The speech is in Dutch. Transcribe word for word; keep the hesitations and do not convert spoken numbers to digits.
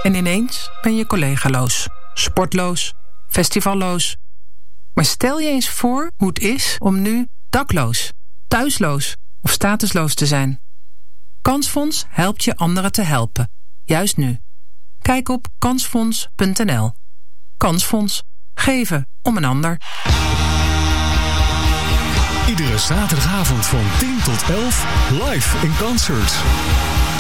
En ineens ben je collegaloos, sportloos, festivalloos. Maar stel je eens voor hoe het is om nu dakloos, thuisloos of statusloos te zijn. Kansfonds helpt je anderen te helpen, juist nu. Kijk op kansfonds punt n l. Kansfonds. Geven om een ander. Iedere zaterdagavond van tien tot elf live in concert.